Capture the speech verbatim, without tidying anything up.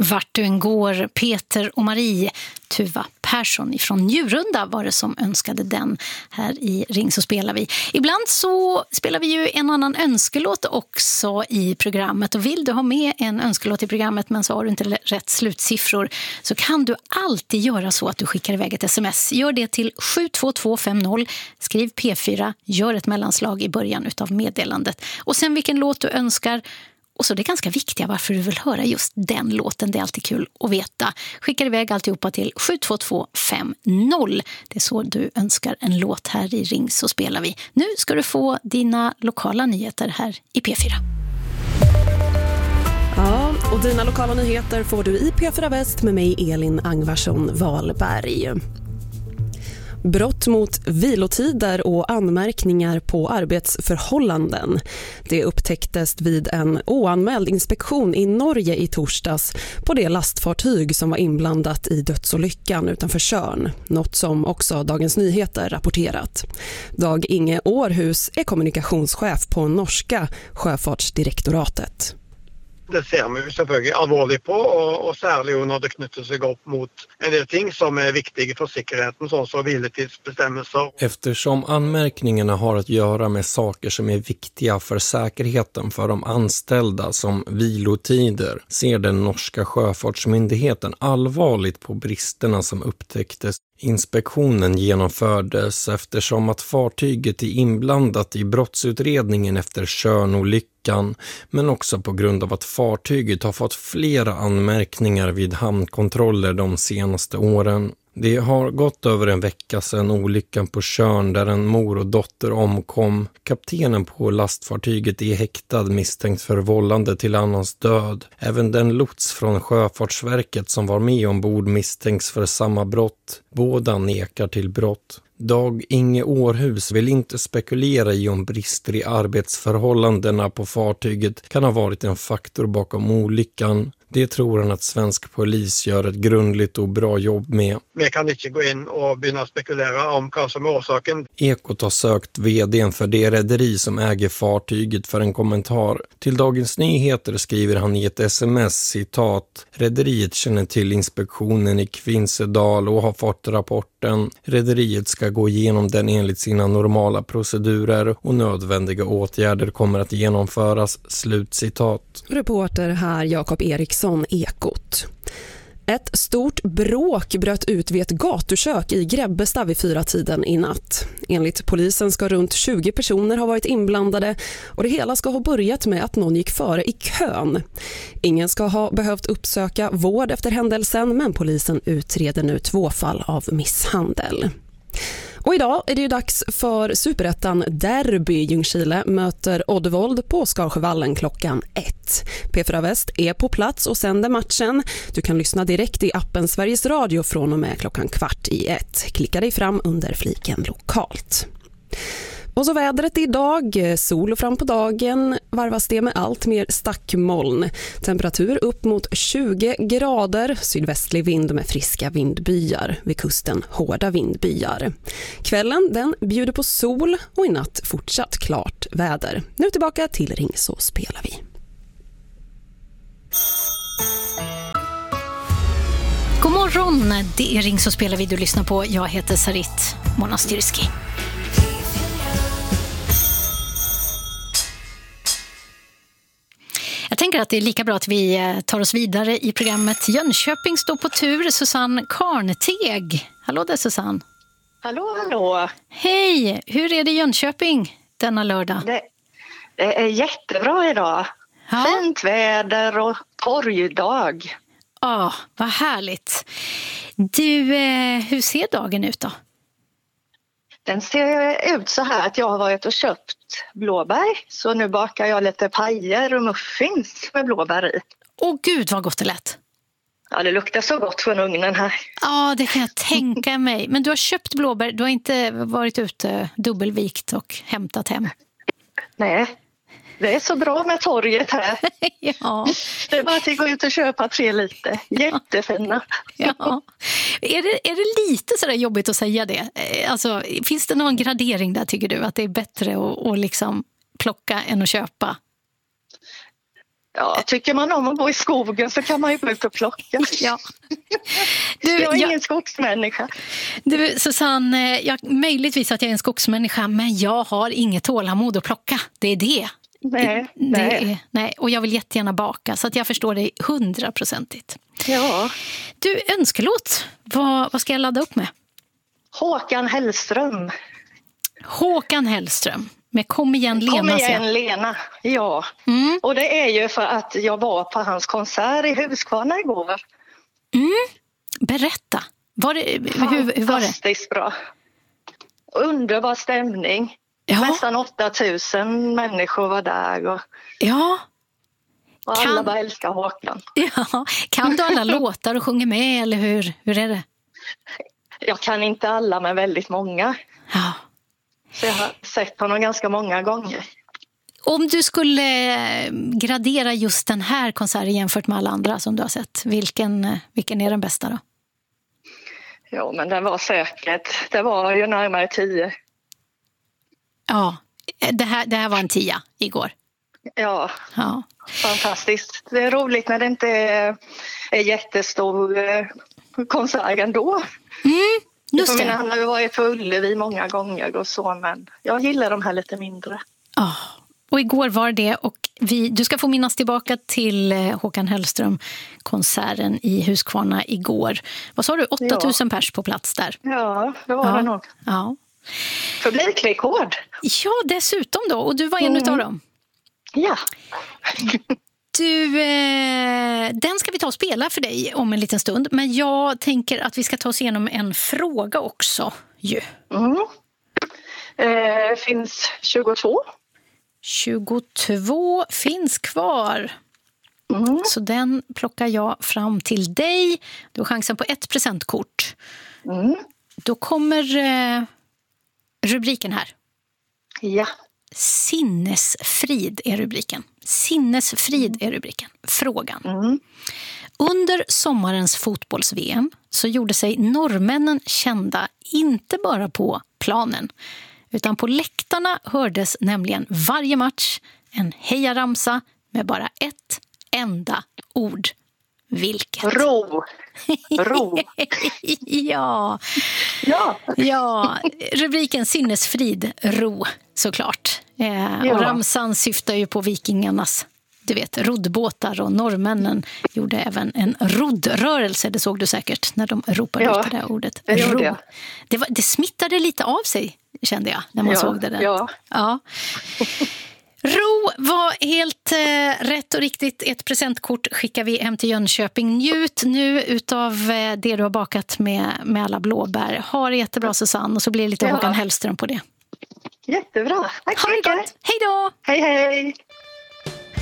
Vart du än går, Peter och Marie. Tuva Persson ifrån Njurunda var det som önskade den. Här i Ring så spelar vi. Ibland så spelar vi ju en annan önskelåt också i programmet. Och vill du ha med en önskelåt i programmet men så har du inte rätt slutsiffror, så kan du alltid göra så att du skickar iväg ett sms. Gör det till sju två två fem noll. Skriv P fyra, gör ett mellanslag i början utav meddelandet. Och sen vilken låt du önskar. Och så det är ganska viktiga varför du vill höra just den låten. Det är alltid kul att veta. Skickar iväg alltihopa till sju två två fem noll. Det är så du önskar en låt här i Ring så spelar vi. Nu ska du få dina lokala nyheter här i P fyra. Ja, och dina lokala nyheter får du i P fyra Väst med mig Elin Angvarsson Wahlberg. Brott mot vilotider och anmärkningar på arbetsförhållanden. Det upptäcktes vid en oanmäld inspektion i Norge i torsdags på det lastfartyg som var inblandat i dödsolyckan utanför Tjörn. Något som också Dagens Nyheter rapporterat. Dag Inge Århus är kommunikationschef på norska sjöfartsdirektoratet. Det ser vi selvfølgelig alvorligt på, och, och särskilt när det knyter sig upp mot en del ting som är viktiga för säkerheten, såsom så viletidsbestämmelser. Eftersom anmärkningarna har att göra med saker som är viktiga för säkerheten för de anställda som vilotider, ser den norska sjöfartsmyndigheten allvarligt på bristerna som upptäcktes. Inspektionen genomfördes eftersom att fartyget är inblandat i brottsutredningen efter Tjörnolyckan, men också på grund av att fartyget har fått flera anmärkningar vid hamnkontroller de senaste åren. Det har gått över en vecka sedan olyckan på Tjörn där en mor och dotter omkom. Kaptenen på lastfartyget är häktad misstänkt för vållande till annans död. Även den lots från Sjöfartsverket som var med ombord misstänks för samma brott. Båda nekar till brott. Dag Inge Århus vill inte spekulera i om brister i arbetsförhållandena på fartyget kan ha varit en faktor bakom olyckan. Det tror han att svensk polis gör ett grundligt och bra jobb med. Vi kan inte gå in och börja spekulera om vad som är orsaken. Ekot har sökt vdn för det rederi som äger fartyget för en kommentar. Till Dagens Nyheter skriver han i ett sms, citat: rederiet känner till inspektionen i Kvinsedal och har fått rapporten. Rederiet ska gå igenom den enligt sina normala procedurer och nödvändiga åtgärder kommer att genomföras. Slutcitat. Reporter här Jakob Eriksson, Ekot. Ett stort bråk bröt ut vid ett gatukök i Grebbestad vid fyra tiden i natt. Enligt polisen ska runt tjugo personer ha varit inblandade och det hela ska ha börjat med att någon gick före i kön. Ingen ska ha behövt uppsöka vård efter händelsen, men polisen utreder nu två fall av misshandel. Och idag är det ju dags för Superettan Derby. Ljungskile möter Oddevold på Skarsjövallen klockan ett. P fyra Väst är på plats och sänder matchen. Du kan lyssna direkt i appen Sveriges Radio från och med klockan kvart i ett. Klicka dig fram under fliken lokalt. Och så vädret idag, sol och fram på dagen, varvas det med allt mer stackmoln. Temperatur upp mot tjugo grader, sydvästlig vind med friska vindbyar, vid kusten hårda vindbyar. Kvällen den bjuder på sol och i natt fortsatt klart väder. Nu tillbaka till Ring så spelar vi. God morgon, det är Ring så spelar vi du lyssnar på. Jag heter Sarit Monastyrski. Jag tänker att det är lika bra att vi tar oss vidare i programmet. Jönköping står på tur. Susanne Karnteg. Hallå där Susanne. Hallå, hallå. Hej, hur är det i Jönköping denna lördag? Det, det är jättebra idag. Ja. Fint väder och torgdag. Ja, ah, vad härligt. Du, eh, hur ser dagen ut då? Den ser ut så här att jag har varit och köpt blåbär. Så nu bakar jag lite pajer och muffins med blåbär i. Åh gud vad gott det lät. Ja, det luktar så gott från ugnen här. Ja, det kan jag tänka mig. Men du har köpt blåbär, du har inte varit ute dubbelvikt och hämtat hem? Nej, det är så bra med torget här. Ja. Det är bara att gå ut och köpa tre lite. Jättefina. Ja. Är det, är det lite sådär jobbigt att säga det? Alltså, finns det någon gradering där tycker du? Att det är bättre att, att liksom plocka än att köpa? Ja, tycker man om att gå i skogen så kan man ju gå ut och plocka. Ja. Du, jag är ingen jag, skogsmänniska. Du, Susanne, jag, möjligtvis att jag är en skogsmänniska, men jag har inget tålamod att plocka. Det är det. Nej, det nej. Är, nej. Och jag vill jättegärna baka, så att jag förstår dig hundraprocentigt. Ja. Du, önskelåt. Vad, vad ska jag ladda upp med? Håkan Hellström. Håkan Hellström. Men kom igen, Lena. Kom igen, Lena. Ja. Mm. Och det är ju för att jag var på hans konsert i Huskvarna igår. Mm. Berätta. Var det, hur, hur var det? Fantastiskt bra. Underbar stämning. Ja. Nästan åtta tusen människor var där. Och, Ja. och alla Kan... bara älskar Håkan. Ja. Kan du alla låtar och sjunger med, eller hur, hur är det? Jag kan inte alla, men väldigt många. Ja. Så jag har sett honom ganska många gånger. Om du skulle gradera just den här konserten jämfört med alla andra som du har sett, vilken, vilken är den bästa då? Ja, men den var säkert. Det var ju närmare tio. Ja, det här, det här var en tia igår. Ja, Ja. fantastiskt. Det är roligt när det inte är, är jättestor eh, konsert ändå. Mm, just För det. han har ju varit på Ullevi många gånger och så, men jag gillar de här lite mindre. Ja. Och igår var det, och vi, du ska få minnas tillbaka till Håkan Hellström-konserten i Huskvarna igår. Vad sa du? åtta tusen ja. Pers på plats där. Ja, det var ja. det nog. Ja. Publikrekord. Ja, dessutom då. Och du var en mm. av dem. Ja. Du, eh, den ska vi ta och spela för dig om en liten stund. Men jag tänker att vi ska ta oss igenom en fråga också. Ju. Mm. Eh, finns tjugotvå. tjugotvå finns kvar. Mm. Så den plockar jag fram till dig. Du har chansen på ett presentkort. Mm. Då kommer eh, rubriken här. Ja. Sinnesfrid är rubriken. Sinnesfrid är rubriken. Frågan. Mm. Under sommarens fotbolls-V M så gjorde sig norrmännen kända inte bara på planen, utan på läktarna hördes nämligen varje match en hejaramsa med bara ett enda ord. Vilket? Ro. Ro. ja. ja. Ja, rubriken Sinnesfrid, ro, såklart. Eh, ja. Och ramsan syftar ju på vikingarnas, du vet, roddbåtar, och norrmännen gjorde även en roddrörelse, det såg du säkert när de ropade ja. ut det där ordet. Det ro. det. Det, var, det smittade lite av sig, kände jag, när man ja. såg det där. Ja. Ja. Ro var helt eh, rätt och riktigt. Ett presentkort skickar vi hem till Jönköping. Njut nu utav eh, det du har bakat med, med alla blåbär. Ha det jättebra, Susanne, och så blir det lite ja. Håkan Hellström på det. Jättebra. Tack så ha det mycket. gott. Hej då! Hej, hej.